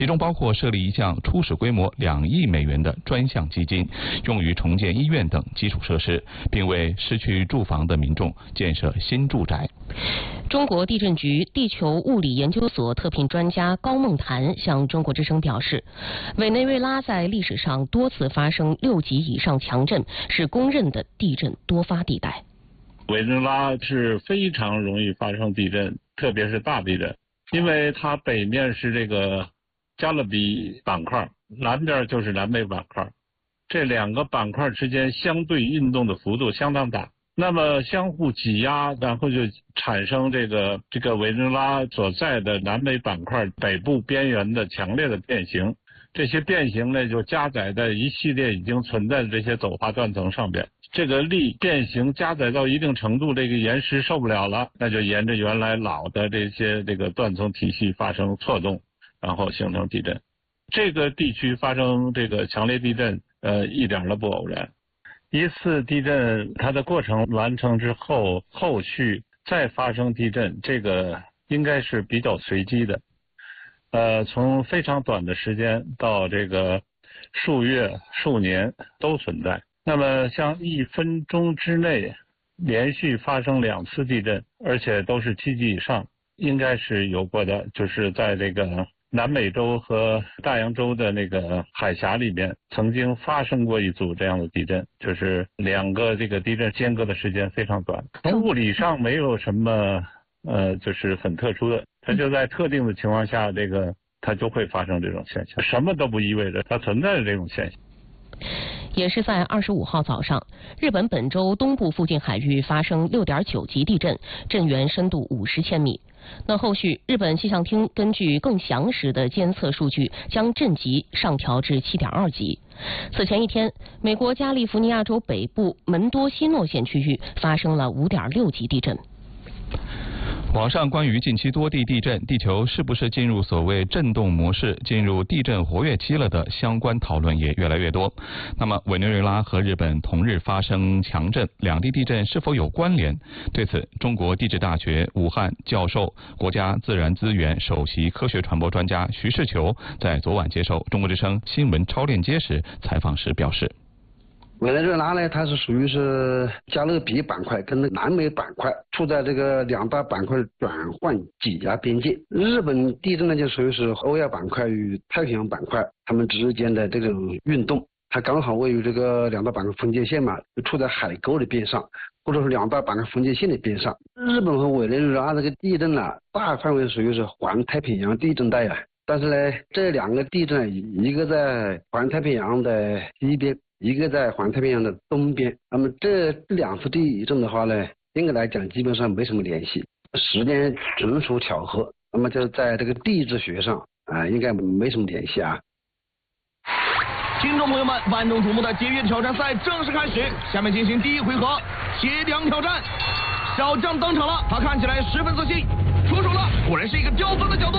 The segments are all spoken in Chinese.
其中包括设立一项初始规模2亿美元的专项基金，用于重建医院等基础设施，并为失去住房的民众建设新住宅。 中国地震局地球物理研究所特聘专家高梦谈向中国之声表示，委内瑞拉在历史上多次发生6级以上强震，是公认的地震多发地带。 委内瑞拉是非常容易发生地震，特别是大地震，因为它北面是这个加勒比板块，南边就是南美板块，这2个板块之间相对运动的幅度相当大，那么相互挤压，然后就产生这个委内瑞拉所在的南美板块北部边缘的强烈的变形，这些变形呢就加载在一系列已经存在的这些走化断层上边，这个力变形加载到一定程度，这个岩石受不了了，那就沿着原来老的这个断层体系发生错动，然后形成地震。这个地区发生这个强烈地震一点都不偶然。一次地震它的过程完成之后，后续再发生地震，这个应该是比较随机的。从非常短的时间到这个数月、数年都存在。那么像1分钟之内连续发生2次地震，而且都是7级以上，应该是有过的，就是在这个南美洲和大洋洲的那个海峡里面曾经发生过一组这样的地震，就是2个这个地震间隔的时间非常短。从物理上没有什么就是很特殊的，它就在特定的情况下，它就会发生这种现象，什么都不意味着它存在的这种现象。 也是在25号早上，日本本州东部附近海域发生6.9级地震，震源深度50千米。那后续，日本气象厅根据更详实的监测数据，将震级上调至7.2级。此前一天，美国加利福尼亚州北部门多西诺县区域发生了5.6级地震。 网上关于近期多地地震，地球是不是进入所谓震动模式，进入地震活跃期了的相关讨论也越来越多。那么，委内瑞拉和日本同日发生强震，两地地震是否有关联？对此，中国地质大学武汉教授、国家自然资源首席科学传播专家徐世球在昨晚接受中国之声新闻超链接时采访时表示。 委内瑞拉呢，它是属于是加勒比板块跟南美板块处在这个2大板块转换挤压边界。日本地震呢，就属于是欧亚板块与太平洋板块它们之间的这种运动，它刚好位于这个2大板块分界线嘛，就处在海沟的边上，或者是2大板块分界线的边上。日本和委内瑞拉这个地震呢，大范围属于是环太平洋地震带啊。但是呢，这2个地震，一个在环太平洋的西边，一个在环太平洋的东边。那么这2次地震的话呢，应该来讲基本上没什么联系，时间纯属巧合。那么就在这个地质学上应该没什么联系啊。 听众朋友们，万众瞩目的节约挑战赛正式开始，下面进行第1回合铁梁挑战。小将登场了，他看起来十分自信，出手了，果然是一个刁钻的角度。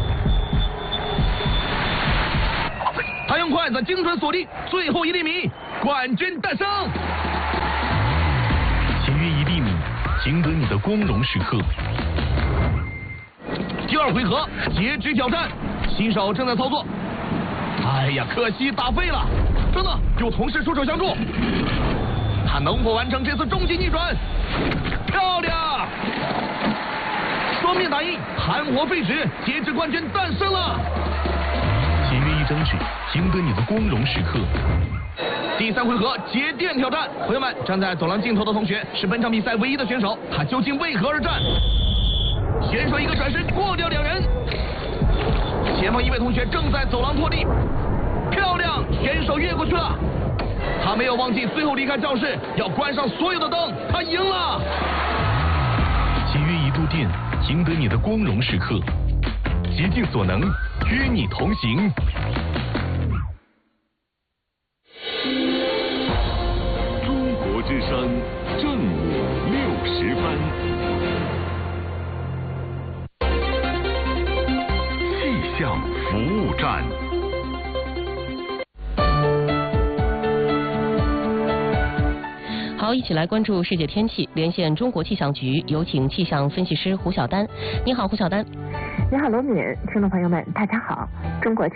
他用筷子精准锁定最后1厘米，冠军诞生。 节约1厘米，赢得你的光荣时刻。 第2回合截肢挑战，新手正在操作。哎呀，可惜打废了。真的有同事出手相助，他能否完成这次终极逆转？漂亮！双面打印，含活废纸，截肢冠军诞生了。 节约1张纸，赢得你的光荣时刻。 第3回合节电挑战，朋友们，站在走廊尽头的同学是本场比赛唯一的选手，他究竟为何而战？选手一个转身过掉2人，前方1位同学正在走廊拖地，漂亮，选手越过去了。他没有忘记最后离开教室要关上所有的灯，他赢了。 节约1度电，赢得你的光荣时刻。竭尽所能，与你同行。 中国之声正午60分，气象服务站。 好，一起来关注世界天气。连线中国气象局，有请气象分析师胡晓丹。你好，胡晓丹。 你好，罗敏，听众朋友们，大家好。中国